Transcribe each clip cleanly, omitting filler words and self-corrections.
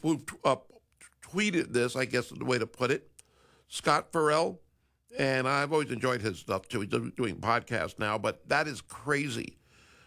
who tweeted this, I guess is the way to put it, Scott Farrell. And I've always enjoyed his stuff, too. He's doing podcasts now, but that is crazy.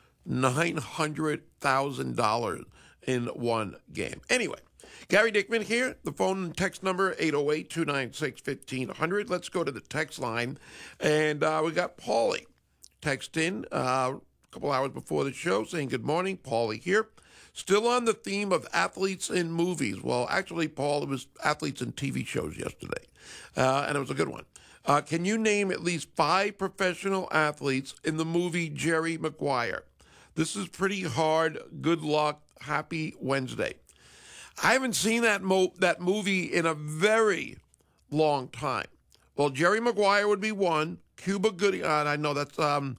$900,000 in one game. Anyway, Gary Dickman here. The phone and text number, 808-296-1500. Let's go to the text line. And we got Paulie text in a couple hours before the show saying, good morning, Paulie here. Still on the theme of athletes in movies. Well, actually, Paul, it was athletes in TV shows yesterday, and it was a good one. Can you name at least 5 professional athletes in the movie Jerry Maguire? This is pretty hard. Good luck. Happy Wednesday. I haven't seen that movie in a very long time. Well, Jerry Maguire would be one. Cuba Gooding. I know that's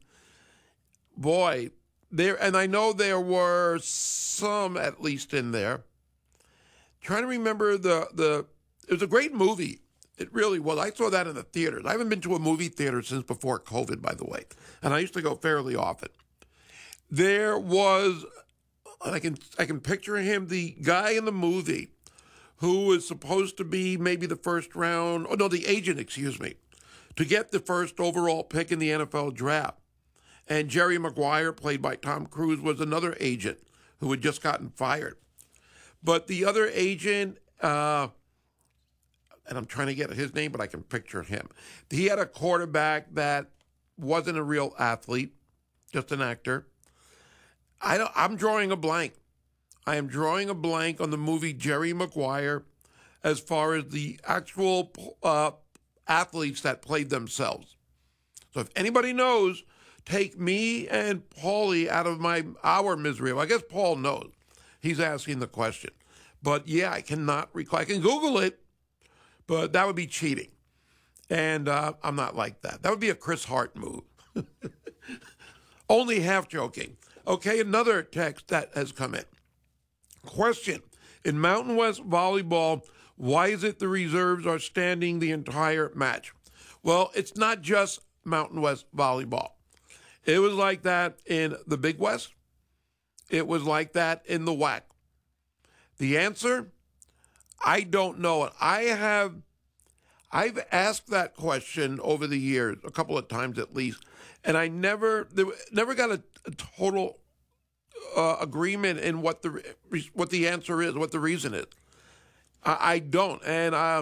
boy. There, and I know there were some at least in there. Trying to remember it was a great movie. It really was. I saw that in the theaters. I haven't been to a movie theater since before COVID, by the way. And I used to go fairly often. There was, I can picture him, the guy in the movie who was supposed to be maybe the the agent, to get the first overall pick in the NFL draft. And Jerry Maguire, played by Tom Cruise, was another agent who had just gotten fired. But the other agent, and I'm trying to get his name, but I can picture him. He had a quarterback that wasn't a real athlete, just an actor. I'm drawing a blank. I am drawing a blank on the movie Jerry Maguire as far as the actual athletes that played themselves. So if anybody knows, take me and Paulie out of our misery. Well, I guess Paul knows. He's asking the question. But yeah, I cannot recall. I can Google it, but that would be cheating. And I'm not like that. That would be a Chris Hart move. Only half joking. Okay, another text that has come in. Question. In Mountain West Volleyball, why is it the reserves are standing the entire match? Well, it's not just Mountain West Volleyball. It was like that in the Big West. It was like that in the WAC. The answer? I don't know it. I've asked that question over the years, a couple of times at least, and I never got a total agreement in what the answer is, what the reason is. I don't, and I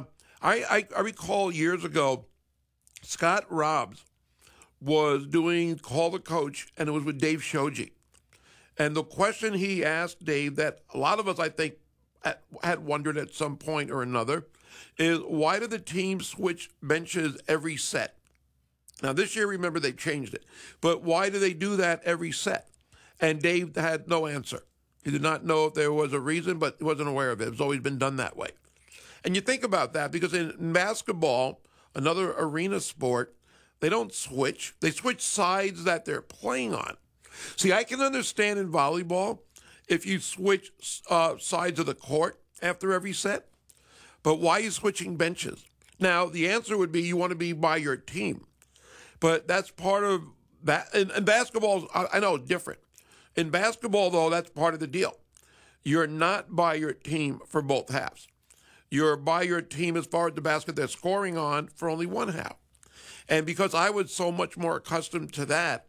recall years ago, Scott Robbs was doing Call the Coach, and it was with Dave Shoji, and the question he asked Dave that a lot of us, I think, had wondered at some point or another is why do the teams switch benches every set? Now, this year, remember, they changed it. But why do they do that every set? And Dave had no answer. He did not know if there was a reason, but he wasn't aware of it. It's always been done that way. And you think about that because in basketball, another arena sport, they don't switch. They switch sides that they're playing on. See, I can understand in volleyball if you switch sides of the court after every set, but why are you switching benches? Now, the answer would be you want to be by your team, but that's part of that. In basketball, I know it's different. In basketball, though, that's part of the deal. You're not by your team for both halves. You're by your team as far as the basket they're scoring on for only one half. And because I was so much more accustomed to that,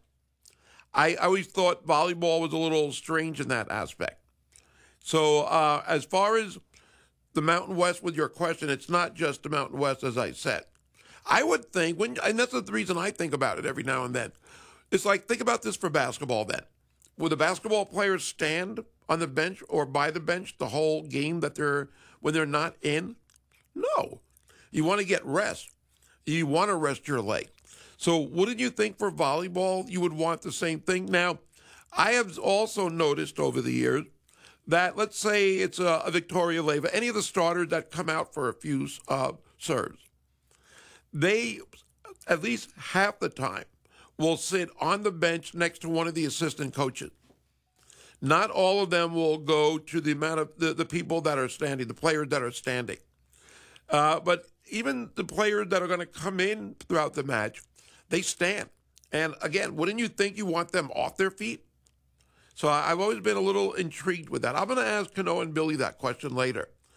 I always thought volleyball was a little strange in that aspect. So as far as the Mountain West with your question, it's not just the Mountain West, as I said. I would think, and that's the reason I think about it every now and then. It's like, think about this for basketball then. Will the basketball players stand on the bench or by the bench the whole game when they're not in? No. You want to get rest. You want to rest your leg. So wouldn't you think for volleyball you would want the same thing? Now, I have also noticed over the years that, let's say it's a Victoria Leva, any of the starters that come out for a few serves, they, at least half the time, will sit on the bench next to one of the assistant coaches. Not all of them will go to the amount of the people that are standing, the players that are standing. But even the players that are going to come in throughout the match, they stand. And again, wouldn't you think you want them off their feet? So I've always been a little intrigued with that. I'm going to ask Kano and Billy that question later.